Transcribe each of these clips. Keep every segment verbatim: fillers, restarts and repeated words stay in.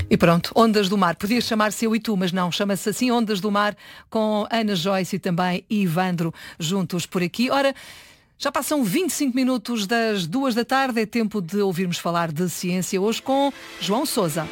E pronto, Ondas do Mar. Podia chamar-se Eu e Tu, mas não, chama-se assim Ondas do Mar, com Ana Joyce e também Ivandro juntos por aqui. Ora, já passam vinte e cinco minutos das duas da tarde, é tempo de ouvirmos falar de ciência hoje com João Sousa.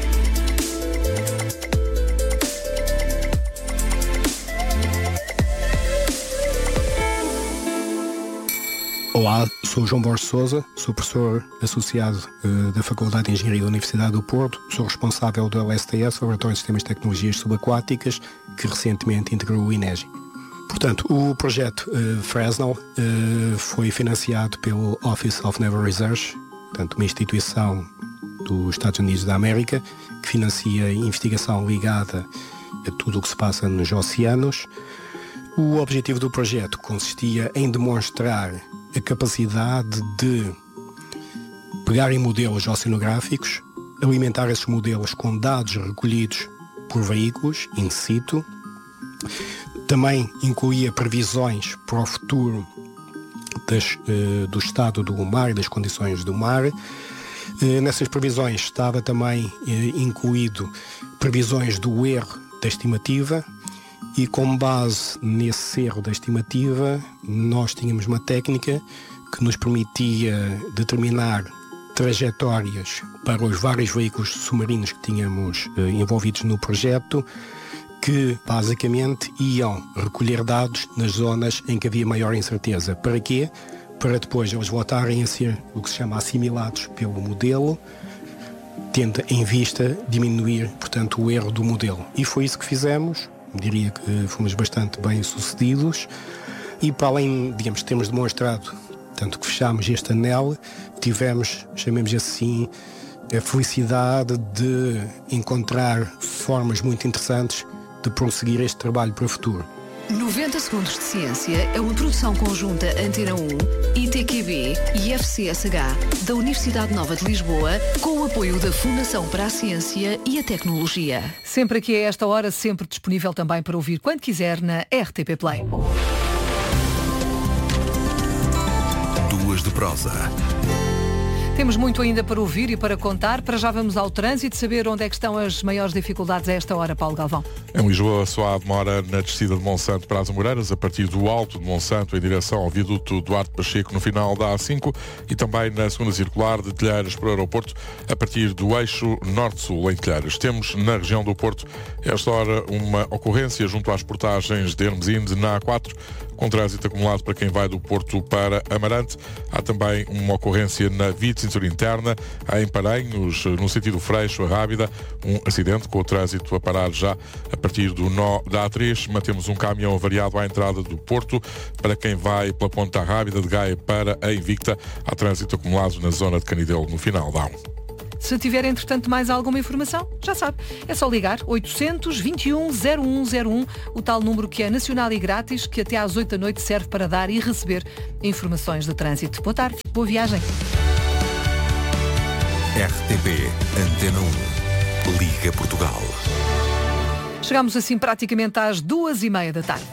Olá, sou João Borges Sousa, sou professor associado uh, da Faculdade de Engenharia da Universidade do Porto, sou responsável do L S T S, Laboratório de Sistemas de Tecnologias Subaquáticas, que recentemente integrou o INEGI. Portanto, o projeto uh, Fresnel uh, foi financiado pelo Office of Naval Research, portanto, uma instituição dos Estados Unidos da América, que financia investigação ligada a tudo o que se passa nos oceanos. O objetivo do projeto consistia em demonstrar a capacidade de pegar em modelos oceanográficos, alimentar esses modelos com dados recolhidos por veículos in situ. Também incluía previsões para o futuro das, eh, do estado do mar e das condições do mar. Eh, nessas previsões estava também eh, incluído previsões do erro da estimativa. E com base nesse erro da estimativa, nós tínhamos uma técnica que nos permitia determinar trajetórias para os vários veículos submarinos que tínhamos eh, envolvidos no projeto, que basicamente iam recolher dados nas zonas em que havia maior incerteza. Para quê? Para depois eles voltarem a ser o que se chama assimilados pelo modelo, tendo em vista diminuir, portanto, o erro do modelo. E foi isso que fizemos. Diria que fomos bastante bem sucedidos e, para além, digamos, de termos demonstrado, tanto que fechámos este anel, tivemos, chamemos assim, a felicidade de encontrar formas muito interessantes de prosseguir este trabalho para o futuro. noventa segundos de ciência é uma produção conjunta Antena um, I T Q B e F C S H da Universidade Nova de Lisboa, com o apoio da Fundação para a Ciência e a Tecnologia. Sempre aqui a esta hora, sempre disponível também para ouvir quando quiser na R T P Play. Duas de prosa. Temos muito ainda para ouvir e para contar. Para já vamos ao trânsito, saber onde é que estão as maiores dificuldades a esta hora, Paulo Galvão. Em Lisboa só há demora na descida de Monsanto para as Amoreiras, a partir do Alto de Monsanto em direção ao viaduto Duarte Pacheco no final da A cinco, e também na segunda circular de Telheiras para o aeroporto, a partir do eixo Norte-Sul em Telheiras. Temos na região do Porto, a esta hora, uma ocorrência junto às portagens de Hermesinde na A quatro, com trânsito acumulado para quem vai do Porto para Amarante. Há também uma ocorrência na via de cintura interna, em Paranhos, no sentido Freixo, a Rábida, um acidente com o trânsito a parar já a partir do nó da A três. Mantemos um caminhão avariado à entrada do Porto, para quem vai pela Ponta Rábida de Gaia para a Invicta. Há trânsito acumulado na zona de Canidelo no final da A um. Se tiver, entretanto, mais alguma informação, já sabe, é só ligar oitocentos, vinte e um, zero um zero um, o tal número que é nacional e grátis, que até às oito da noite serve para dar e receber informações de trânsito. Boa tarde, boa viagem. R T P Antena um. Liga Portugal. Chegamos assim praticamente às duas e meia da tarde.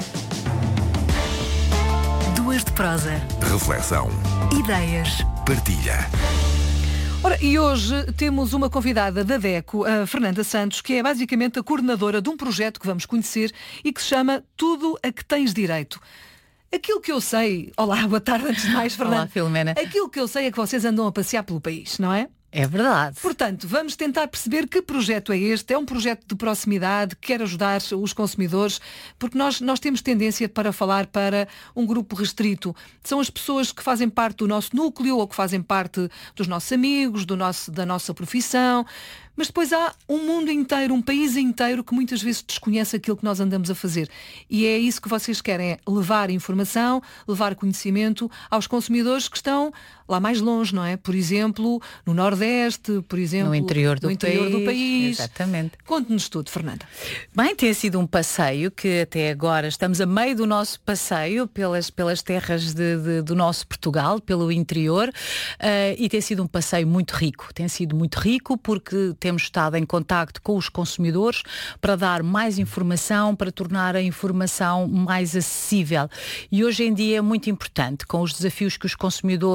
Duas de prosa. Reflexão. Ideias. Partilha. Ora, e hoje temos uma convidada da DECO, a Fernanda Santos, que é basicamente a coordenadora de um projeto que vamos conhecer e que se chama Tudo a que Tens Direito. Aquilo que eu sei... Olá, boa tarde antes de mais, Fernanda. Olá, Filomena. Aquilo que eu sei é que vocês andam a passear pelo país, não é? É verdade. Portanto, vamos tentar perceber que projeto é este. É um projeto de proximidade que quer ajudar os consumidores, porque nós, nós temos tendência para falar para um grupo restrito. São as pessoas que fazem parte do nosso núcleo ou que fazem parte dos nossos amigos, do nosso, da nossa profissão. Mas depois há um mundo inteiro, um país inteiro que muitas vezes desconhece aquilo que nós andamos a fazer. E é isso que vocês querem, é levar informação, levar conhecimento aos consumidores que estão lá mais longe, não é? Por exemplo, no Nordeste, por exemplo, no interior do, no interior país, do país. Exatamente. Conte-nos tudo, Fernanda. Bem, tem sido um passeio que até agora estamos a meio do nosso passeio pelas, pelas terras de, de, do nosso Portugal, pelo interior, uh, e tem sido um passeio muito rico. Tem sido muito rico porque temos estado em contacto com os consumidores para dar mais informação, para tornar a informação mais acessível. E hoje em dia é muito importante, com os desafios que os consumidores enfrentam,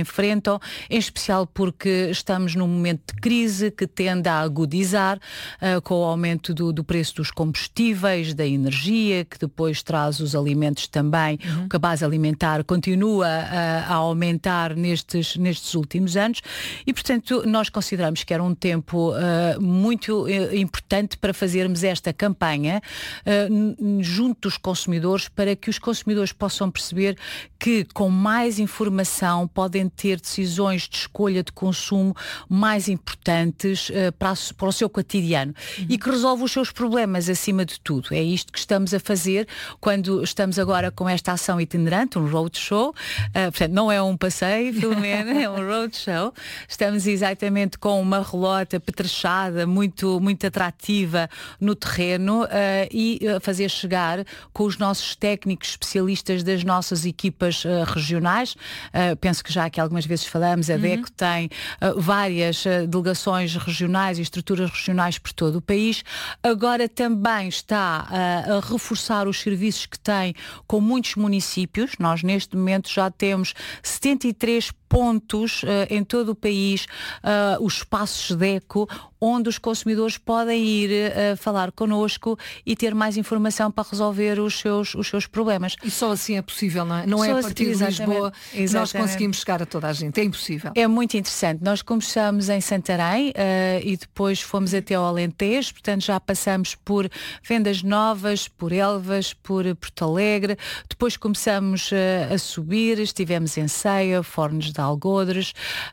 enfrentam, em especial porque estamos num momento de crise que tende a agudizar uh, com o aumento do, do preço dos combustíveis, da energia, que depois traz os alimentos também, uhum. que a base alimentar continua a, a aumentar nestes, nestes últimos anos e, portanto, nós consideramos que era um tempo uh, muito uh, importante para fazermos esta campanha uh, junto dos consumidores, para que os consumidores possam perceber que com mais informação podem ter decisões de escolha de consumo mais importantes uh, para, a, para o seu cotidiano uhum. e que resolve os seus problemas acima de tudo. É isto que estamos a fazer quando estamos agora com esta ação itinerante, um roadshow. Uh, portanto, não é um passeio, Filomena, é um roadshow. Estamos exatamente com uma relota petrechada, muito, muito atrativa no terreno uh, e uh, fazer chegar com os nossos técnicos especialistas das nossas equipas uh, regionais. Uh, penso que já aqui algumas vezes falamos, a uhum. DECO tem uh, várias uh, delegações regionais e estruturas regionais por todo o país. Agora também está uh, a reforçar os serviços que tem com muitos municípios. Nós neste momento já temos setenta e três pontos uh, em todo o país, uh, os espaços DECO, onde os consumidores podem ir uh, falar connosco e ter mais informação para resolver os seus, os seus problemas. E só assim é possível, não é? Não é a partir de Lisboa que nós conseguimos chegar a toda a gente. É impossível. É muito interessante. Nós começamos em Santarém uh, e depois fomos até ao Alentejo, portanto já passamos por Vendas Novas, por Elvas, por Porto Alegre, depois começamos uh, a subir, estivemos em Ceia, Fornos de Algodres,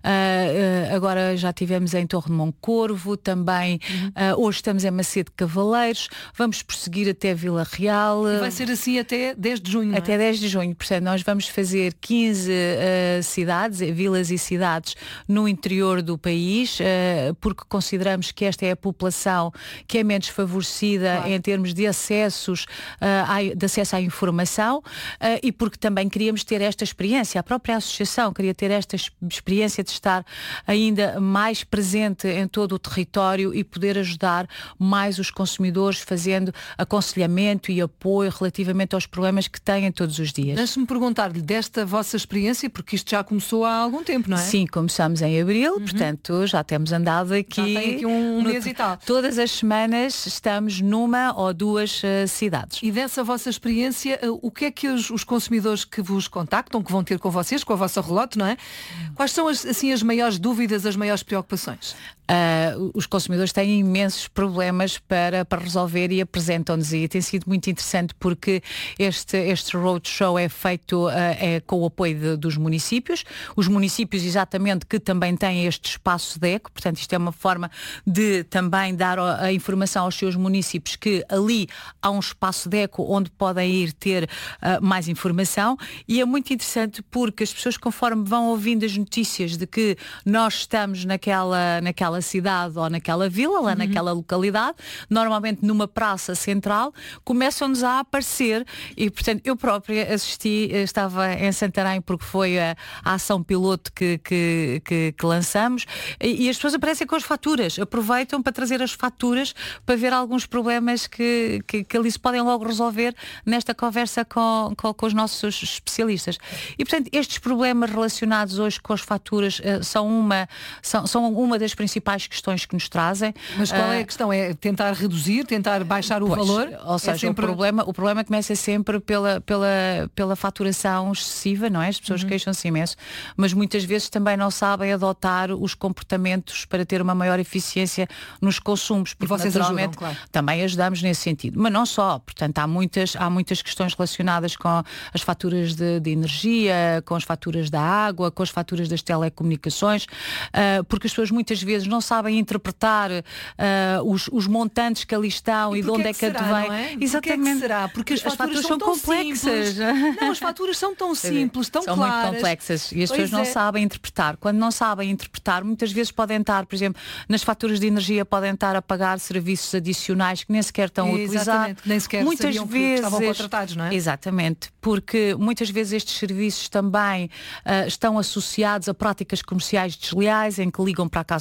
uh, uh, agora já estivemos em Torre de Moncorvo, também uhum. uh, hoje estamos em Macedo de Cavaleiros, vamos prosseguir até Vila Real. E vai ser assim até dez de junho, não é? Até dez de junho, portanto nós vamos fazer quinze uh, cidades, vilas e cidades no interior do país, uh, porque consideramos que esta é a população que é menos favorecida claro. Em termos de acessos, uh, à, de acesso à informação uh, e porque também queríamos ter esta experiência, a própria associação queria ter esta experiência de estar ainda mais presente em todo o território e poder ajudar mais os consumidores fazendo aconselhamento e apoio relativamente aos problemas que têm todos os dias. Deixe-me perguntar-lhe desta vossa experiência, porque isto já começou há algum tempo, não é? Sim, começamos em abril, uhum. portanto já temos andado aqui, já tem aqui um no, mês e tal. Todas as semanas estamos numa ou duas uh, cidades. E dessa vossa experiência, uh, o que é que os, os consumidores que vos contactam, que vão ter com vocês, com a vossa relógio, não é? Quais são as, assim, as maiores dúvidas, as maiores preocupações? Uh, os consumidores têm imensos problemas para, para resolver e apresentam-nos, e tem sido muito interessante porque este, este roadshow é feito uh, é, com o apoio de, dos municípios, os municípios exatamente que também têm este espaço DECO, portanto isto é uma forma de também dar a, a informação aos seus municípios que ali há um espaço DECO onde podem ir ter uh, mais informação, e é muito interessante porque as pessoas, conforme vão ouvindo as notícias de que nós estamos naquela, naquela cidade ou naquela vila, lá uhum. naquela localidade, normalmente numa praça central, começam-nos a aparecer, e portanto eu própria assisti, estava em Santarém porque foi a, a ação piloto que, que, que, que lançamos, e, e as pessoas aparecem com as faturas, aproveitam para trazer as faturas para ver alguns problemas que, que, que ali se podem logo resolver nesta conversa com, com, com os nossos especialistas. E portanto estes problemas relacionados hoje com as faturas uh, são, uma, são, são uma das principais questões que nos trazem. Mas qual é a questão? É tentar reduzir, tentar baixar o pois, valor? Ou seja, é sempre... o, problema, o problema começa sempre pela, pela, pela faturação excessiva, não é? As pessoas uhum. queixam-se imenso, mas muitas vezes também não sabem adotar os comportamentos para ter uma maior eficiência nos consumos, porque e vocês naturalmente ajudam, claro. também ajudamos nesse sentido. Mas não só, portanto há muitas, há muitas questões relacionadas com as faturas de, de energia, com as faturas da água, com as faturas das telecomunicações, uh, porque as pessoas muitas vezes não sabem interpretar uh, os, os montantes que ali estão e, e de onde é que, que advém. É? Exatamente. Que será? Porque as, as faturas, faturas são, são complexas. Simples. Não, as faturas são tão simples, tão são claras. São muito complexas e as pois pessoas não é. sabem interpretar. Quando não sabem interpretar, muitas vezes podem estar, por exemplo, nas faturas de energia podem estar a pagar serviços adicionais que nem sequer estão a utilizar. Nem sequer muitas vezes que estavam contratados, não é? Exatamente, porque muitas vezes estes serviços também uh, estão associados a práticas comerciais desleais, em que ligam para a casa das pessoas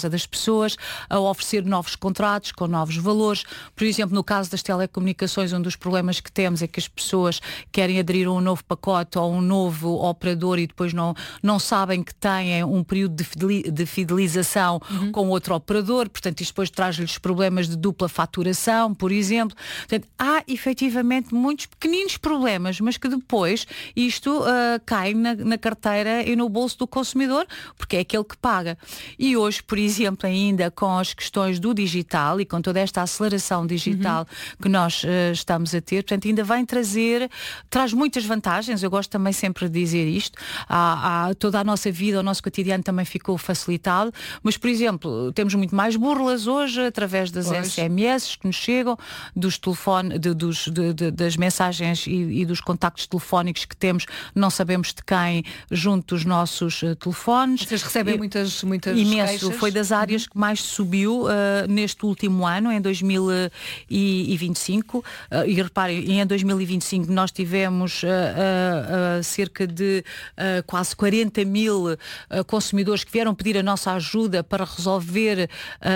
pessoas, a oferecer novos contratos com novos valores. Por exemplo, no caso das telecomunicações, um dos problemas que temos é que as pessoas querem aderir a um novo pacote ou a um novo operador e depois não, não sabem que têm um período de fidelização uhum. com outro operador, portanto isto depois traz-lhes problemas de dupla faturação, por exemplo. Portanto, há efetivamente muitos pequeninos problemas, mas que depois isto uh, cai na, na carteira e no bolso do consumidor, porque é aquele que paga. E hoje, por exemplo, ainda com as questões do digital e com toda esta aceleração digital uhum. que nós uh, estamos a ter, portanto ainda vem trazer, traz muitas vantagens. Eu gosto também sempre de dizer isto. Há, há, toda a nossa vida, o nosso cotidiano também ficou facilitado, mas, por exemplo, temos muito mais burlas hoje através das pois. S M S que nos chegam, dos telefones, de, dos, de, de, das mensagens e, e dos contactos telefónicos que temos, não sabemos de quem, junto dos nossos uh, telefones. Vocês recebem e, muitas, muitas imenso. Queixas? Foi das áreas que mais subiu uh, neste último ano, em dois mil e vinte e cinco. Uh, e reparem, em dois mil e vinte e cinco nós tivemos uh, uh, uh, cerca de uh, quase quarenta mil uh, consumidores que vieram pedir a nossa ajuda para resolver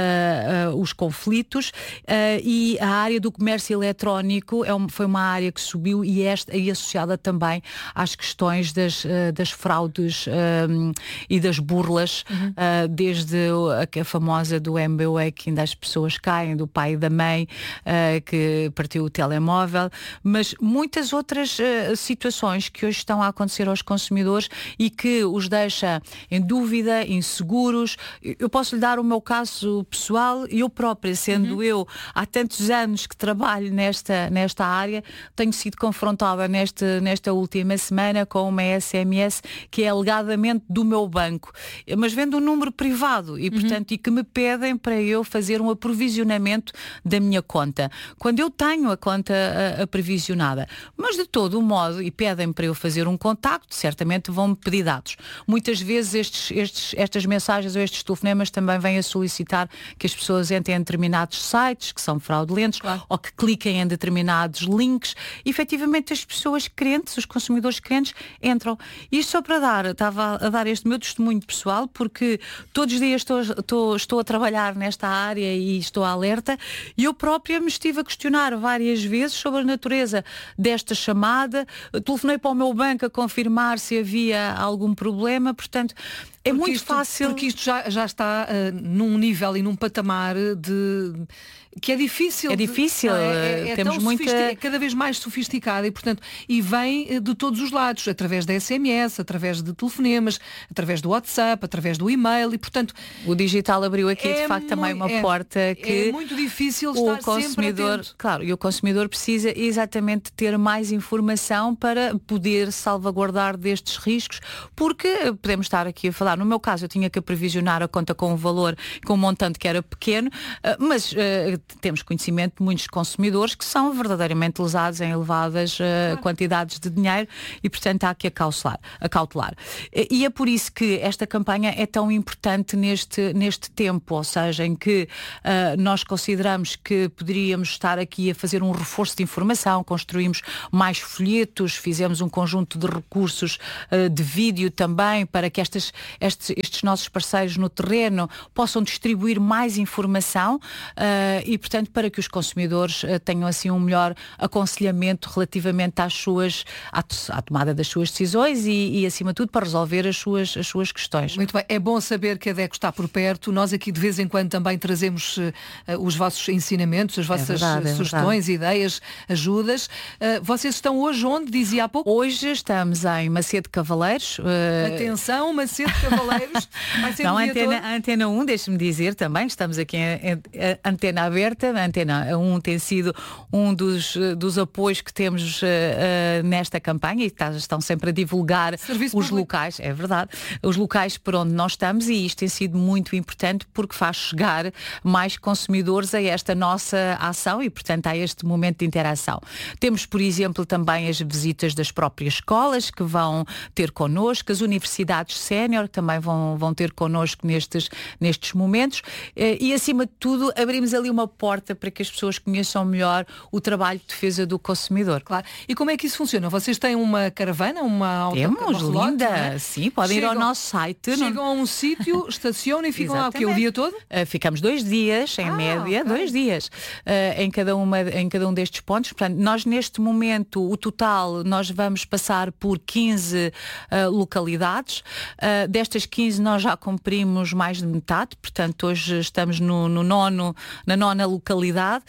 uh, uh, os conflitos, uh, e a área do comércio eletrónico é um, foi uma área que subiu e, esta, e associada também às questões das, uh, das fraudes uh, e das burlas, uhum. uh, desde a, a famosa do M B W A, que ainda as pessoas caem, do pai e da mãe uh, que partiu o telemóvel, mas muitas outras uh, situações que hoje estão a acontecer aos consumidores e que os deixa em dúvida, inseguros. Eu posso lhe dar o meu caso pessoal, eu própria, sendo uhum. eu há tantos anos que trabalho nesta, nesta área, tenho sido confrontada neste, nesta última semana com uma S M S que é alegadamente do meu banco, mas vendo um número privado e, portanto, uhum. e que me pedem para eu fazer um aprovisionamento da minha conta, quando eu tenho a conta aprovisionada, mas de todo o modo, e pedem para eu fazer um contacto, certamente vão-me pedir dados. Muitas vezes estes, estes, estas mensagens ou estes telefonemas também vêm a solicitar que as pessoas entrem em determinados sites que são fraudulentos, claro. Ou que cliquem em determinados links. E, efetivamente, as pessoas crentes, os consumidores crentes, entram. Isto só para dar, estava a dar este meu testemunho pessoal, porque todos os dias estou, estou, estou a trabalhar nesta área e estou alerta, e eu própria me estive a questionar várias vezes sobre a natureza desta chamada. Telefonei para o meu banco a confirmar se havia algum problema, portanto é porque muito isto, fácil. Porque isto já, já está uh, num nível e num patamar de que é difícil. É difícil. De, é, é, é temos muita... é cada vez mais sofisticada e, portanto, e vem de todos os lados, através da S M S, através de telefonemas, através do WhatsApp, através do e-mail e, portanto... O digital abriu aqui, é de facto, também uma é, porta que... É muito difícil o estar consumidor, sempre atento. Claro, e o consumidor precisa exatamente ter mais informação para poder salvaguardar destes riscos, porque podemos estar aqui a falar, no meu caso eu tinha que aprovisionar a conta com um valor, com um montante que era pequeno, mas uh, temos conhecimento de muitos consumidores que são verdadeiramente lesados em elevadas uh, claro. quantidades de dinheiro e, portanto, há que acautelar. acautelar. E é por isso que esta campanha é tão importante neste, neste tempo, ou seja, em que uh, nós consideramos que poderíamos estar aqui a fazer um reforço de informação, construímos mais folhetos, fizemos um conjunto de recursos uh, de vídeo também para que estas, estes, estes nossos parceiros no terreno possam distribuir mais informação uh, e, portanto, para que os consumidores uh, tenham assim um melhor aconselhamento relativamente às suas, à, à tomada das suas decisões e, e, acima de tudo, para resolver as suas, as suas questões. Muito bem, é bom saber que a DECO está por perto. Nós aqui de vez em quando também trazemos uh, os vossos ensinamentos, as vossas é verdade, sugestões, é ideias, ajudas. Uh, vocês estão hoje onde, dizia há pouco? Hoje estamos em Macedo Cavaleiros. Uh... Atenção, Macedo Cavaleiros. Vai ser Não, um antena, antena um, deixe-me dizer também, estamos aqui em, em, em antena aberta. A Antena um tem sido um dos, dos apoios que temos uh, uh, nesta campanha e tá, estão sempre a divulgar Serviço os público. locais, é verdade, os locais por onde nós estamos, e isto tem sido muito importante porque faz chegar mais consumidores a esta nossa ação e, portanto, a este momento de interação. Temos, por exemplo, também as visitas das próprias escolas que vão ter connosco, as universidades sénior também vão, vão ter connosco nestes, nestes momentos e, acima de tudo, abrimos ali uma porta para que as pessoas conheçam melhor o trabalho de defesa do consumidor. Claro. E como é que isso funciona? Vocês têm uma caravana, uma auto, Temos, uma relote, linda. É? Sim, podem chegam, ir ao nosso site. Chegam não... a um sítio, estacionam e ficam lá o quê? O dia todo? Uh, ficamos dois dias, em ah, média, okay. dois dias, uh, em, cada uma, em cada um destes pontos. Portanto, nós neste momento, o total, nós vamos passar por quinze uh, localidades. Uh, destas quinze nós já cumprimos mais de metade, portanto hoje estamos no, no nono, na nona localidade.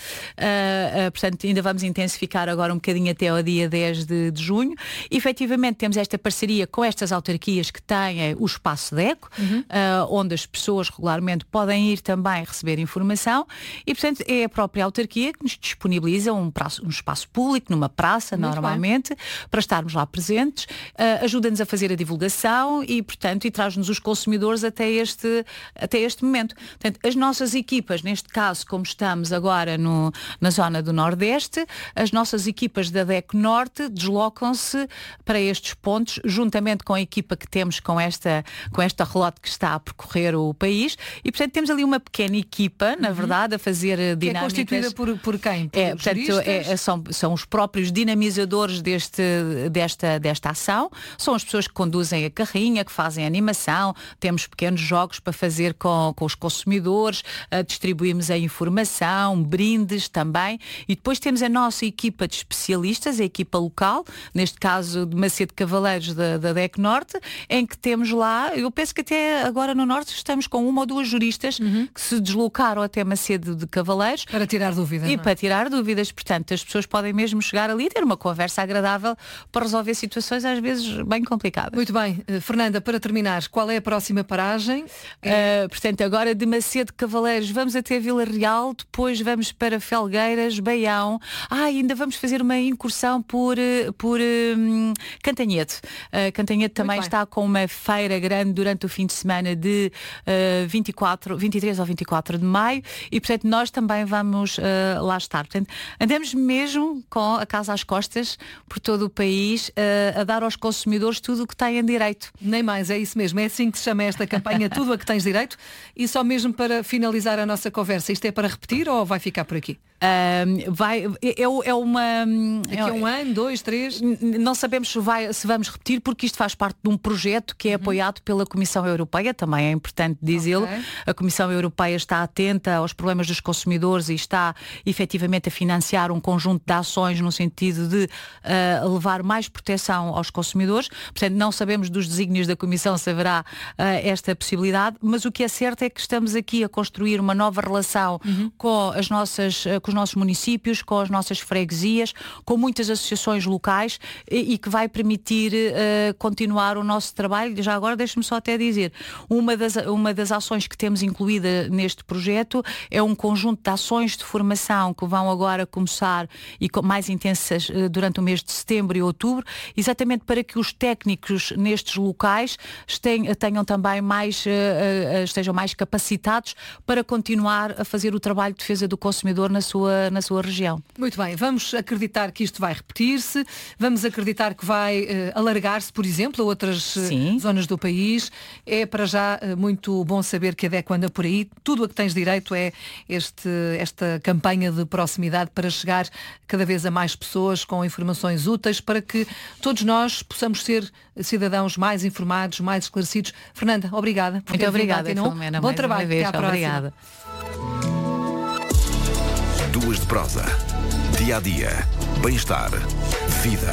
Uh, uh, portanto, ainda vamos intensificar agora um bocadinho até ao dia dez de, de junho. E, efetivamente, temos esta parceria com estas autarquias que têm o Espaço DECO, uhum. uh, onde as pessoas regularmente podem ir também receber informação e, portanto, é a própria autarquia que nos disponibiliza um, prazo, um espaço público, numa praça, muito normalmente, bem. Para estarmos lá presentes, uh, ajuda-nos a fazer a divulgação e, portanto, e traz-nos os consumidores até este, até este momento. Portanto, as nossas equipas, neste caso, como estamos agora no, na zona do Nordeste, as nossas equipas da DECO Norte deslocam-se para estes pontos, juntamente com a equipa que temos com esta, com esta relote que está a percorrer o país e, portanto, temos ali uma pequena equipa, na verdade, a fazer dinâmicas. Que é constituída por, por quem? Por é, portanto, é, são, são os próprios dinamizadores deste, desta, desta ação, são as pessoas que conduzem a carrinha, que fazem a animação, temos pequenos jogos para fazer com, com os consumidores, uh, distribuímos a informação, brindes também e depois temos a nossa equipa de especialistas, a equipa local, neste caso de Macedo Cavaleiros da, da DECO Norte, em que temos lá, eu penso que até agora no Norte estamos com uma ou duas juristas uhum. que se deslocaram até Macedo de Cavaleiros. Para tirar dúvidas. E não é? para tirar dúvidas, portanto, as pessoas podem mesmo chegar ali e ter uma conversa agradável para resolver situações às vezes bem complicadas. Muito bem. Uh, Fernanda, para terminar, qual é a próxima paragem? É... Uh, portanto, agora de Macedo Cavaleiros vamos até Vila Real, depois vamos para Felgueiras, Baião. Ah, ainda vamos fazer uma incursão por, por um, Cantanhede. Uh, Cantanhede também está com uma feira grande durante o fim de semana de uh, vinte e quatro, vinte e três ou vinte e quatro de maio e, portanto, nós também vamos uh, lá estar. Portanto, andamos mesmo com a casa às costas por todo o país uh, a dar aos consumidores tudo o que têm direito. Nem mais, é isso mesmo. É assim que se chama esta campanha, tudo a que tens direito. E só mesmo para finalizar a nossa conversa, isto é para repetir ou vai ficar por aqui? Uh, vai, é, é uma... Daqui a um ano, dois, três? Não sabemos se, vai, se vamos repetir, porque isto faz parte de um projeto que é uhum. apoiado pela Comissão Europeia, também é importante dizê-lo. Okay. A Comissão Europeia está atenta aos problemas dos consumidores e está efetivamente a financiar um conjunto de ações no sentido de uh, levar mais proteção aos consumidores. Portanto, não sabemos dos desígnios da Comissão se haverá uh, esta possibilidade, mas o que é certo é que estamos aqui a construir uma nova relação uhum. com as nossas, uh, com os nossos municípios, com as nossas freguesias, com muitas associações locais e, e que vai permitir uh, continuar o nosso trabalho. Já agora deixe-me só até dizer, uma das, uma das ações que temos incluída neste projeto é um conjunto de ações de formação que vão agora começar e com mais intensas uh, durante o mês de setembro e outubro, exatamente para que os técnicos nestes locais estem, tenham também mais, uh, uh, estejam mais capacitados para continuar a fazer o trabalho de defesa do consumidor na sua, na sua região. Muito bem, vamos acreditar que isto vai repetir-se, vamos acreditar que vai uh, alargar-se, por exemplo, a outras uh, zonas do país. É para já uh, muito bom saber que a DECO anda por aí. Tudo a que tens direito é este, esta campanha de proximidade para chegar cada vez a mais pessoas com informações úteis para que todos nós possamos ser cidadãos mais informados, mais esclarecidos. Fernanda, obrigada. Muito obrigada, Filomena. Bom trabalho. Vez. Até à obrigada. Duas de prosa. Dia a dia. Bem-estar. Vida.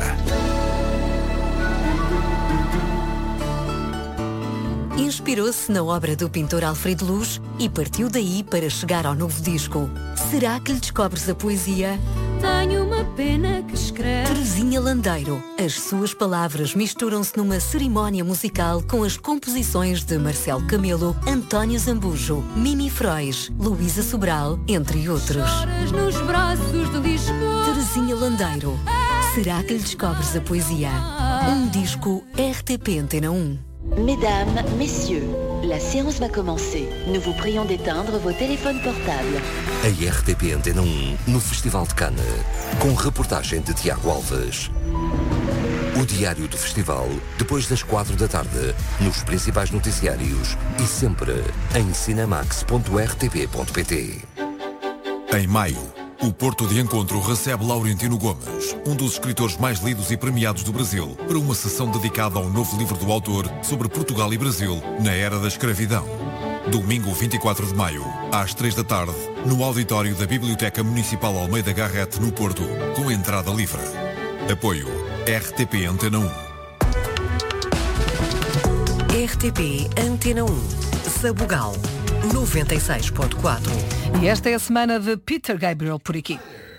Inspirou-se na obra do pintor Alfredo Luz e partiu daí para chegar ao novo disco. Será que lhe descobres a poesia? Tenho uma pena que escreve. Terezinha Landeiro. As suas palavras misturam-se numa cerimónia musical com as composições de Marcelo Camelo, António Zambujo, Mimi Frois, Luísa Sobral, entre outros. Choras nos braços de Lisboa. Terezinha Landeiro. Será que lhe descobres a poesia? Um disco R T P Antena um. Mesdames, messieurs, la séance va commencer. Nous vous prions d'éteindre vos téléphones portables. A R T P Antena um no Festival de Cannes, com reportagem de Tiago Alves. O Diário do Festival, depois das quatro da tarde, nos principais noticiários e sempre em cinemax ponto r t p ponto p t. Em maio, o Porto de Encontro recebe Laurentino Gomes, um dos escritores mais lidos e premiados do Brasil, para uma sessão dedicada ao novo livro do autor sobre Portugal e Brasil na era da escravidão. Domingo vinte e quatro de maio, às três da tarde, no auditório da Biblioteca Municipal Almeida Garrett, no Porto, com entrada livre. Apoio R T P Antena um. R T P Antena um. Sabugal noventa e seis ponto quatro. E esta é a semana de Peter Gabriel por aqui.